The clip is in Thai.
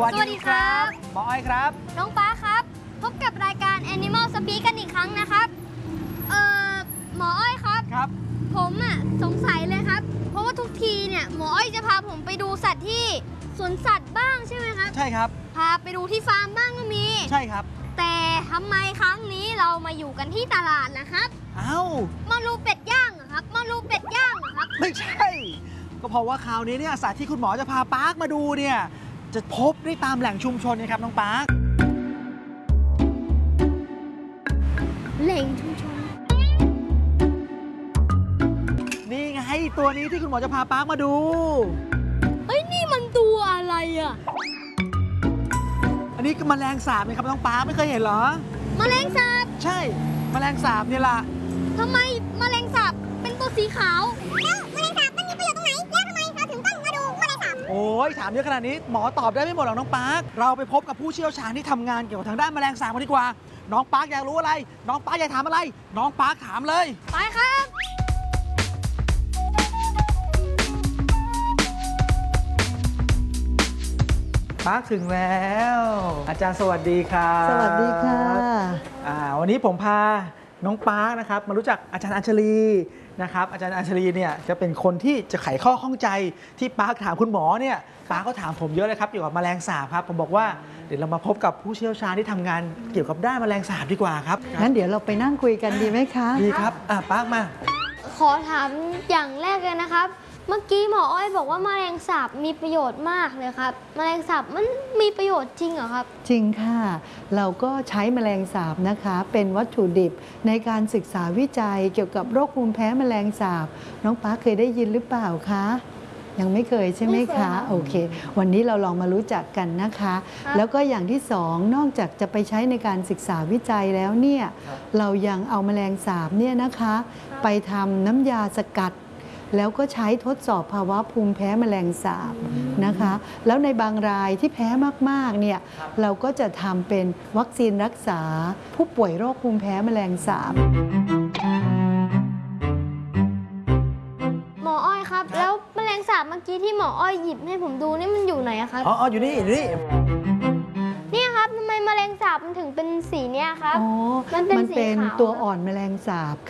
วัสดีครับหมออ้อยครับน้องป้าครับพบกับรายการ Animal Speak กันอีกครั้งนะครับหมออ้อยครับผมสงสัยเลยครับเพราะว่าทุกทีเนี่ยหมออ้อยจะพาผมไปดูสัตว์ที่สวนสัตว์บ้างใช่ไหมครับใช่ครับพาไปดูที่ฟาร์มบ้างก็มีใช่ครับแต่ทำไมครั้งนี้เรามาอยู่กันที่ตลาดล่ะครับมารูเป็ดย่างเหรอครับมารูเป็ดย่างเหรอครับไม่ใช่ก็เพราะว่าคราวนี้เนี่ยสัตว์ที่คุณหมอจะพาปาร์คมาดูเนี่ยจะพบได้ตามแหล่งชุมชนนะครับน้องปาร์คแหล่งชุมชนนี่ไงตัวนี้ที่คุณหมอจะพาปาร์คมาดูเฮ้ยนี่มันตัวอะไรอ่ะอันนี้ก็แมลงสาบไหมครับน้องปาร์คไม่เคยเห็นเหรอแมลงสาบใช่แมลงสาบเนี่ยล่ะทำไมแมลงสาบเป็นตัวสีขาวแล้วแมลงสาบมันมีประโยชน์ตรงไหนแล้วทำไมเราถึงต้องมาดูแมลงสาบโอ้ยถามเยอะขนาดนี้หมอตอบได้ไม่หมดหรอกน้องปาร์คเราไปพบกับผู้เชี่ยวชาญที่ทำงานเกี่ยวกับทางด้านแมลงสาบกันดีกว่าน้องปาร์คอยากรู้อะไรน้องปาร์คอยากถามอะไรน้องปาร์คถามเลยไปครับปาร์คถึงแล้วอาจารย์สวัสดีครับสวัสดีค่ะวันนี้ผมพาน้องปาร์คนะครับมารู้จักอาจารย์อัญชลีนะครับอาจารย์อัญชลีเนี่ยจะเป็นคนที่จะไขข้อข้องใจที่ปาร์คถามคุณหมอเนี่ยปาร์คก็ถามผมเยอะเลยครับเกี่ยวกับแมลงสาบครับผมบอกว่าเดี๋ยวเรามาพบกับผู้เชี่ยวชาญที่ทำงานเกี่ยวกับด้านแมลงสาบดีกว่าครับงั้นเดี๋ยวเราไปนั่งคุยกันดีไหมคะดีครับปาร์คมาขอถามอย่างแรกเลยนะครับเมื่อกี้หมออ้อยบอกว่าแมลงสาบมีประโยชน์มากเลยครับแมลงสาบมันมีประโยชน์จริงเหรอครับจริงค่ะเราก็ใช้แมลงสาบนะคะเป็นวัตถุดิบในการศึกษาวิจัยเกี่ยวกับโรคภูมิแพ้แมลงสาบน้องป๊าเคยได้ยินหรือเปล่าคะยังไม่เคยใช่ไหมคะโอเควันนี้เราลองมารู้จักกันนะคะแล้วก็อย่างที่สองนอกจากจะไปใช้ในการศึกษาวิจัยแล้วเนี่ยเรายังเอาแมลงสาบเนี่ยนะคะไปทำน้ำยาสกัดแล้วก็ใช้ทดสอบภาวะภูมิแพ้แมลงสาบนะคะแล้วในบางรายที่แพ้มากๆเนี่ยเราก็จะทำเป็นวัคซีนรักษาผู้ป่วยโรคภูมิแพ้แมลงสาบหมออ้อยครับแล้วแมลงสาบเมื่อกี้ที่หมออ้อยหยิบให้ผมดูนี่มันอยู่ไหนครับอยู่นี่นี่ครับทำไมแมลงสาบมันถึงเป็นสีเนี้ยครับมันเป็นตัวอ่อนแมลงสาบ